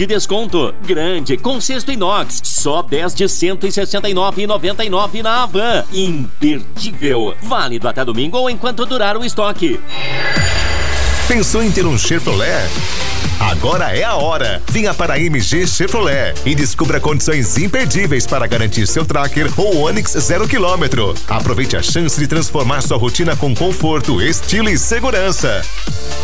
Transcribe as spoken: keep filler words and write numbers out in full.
de desconto. Grande, com cesto inox, só dez de cento e sessenta e nove reais e noventa e nove centavos na Havan. Imperdível. Válido até domingo ou enquanto durar o estoque. Pensou em ter um Chevrolet? Agora é a hora! Venha para a M G Chevrolet e descubra condições imperdíveis para garantir seu Tracker ou Onix zero quilômetro. Aproveite a chance de transformar sua rotina com conforto, estilo e segurança.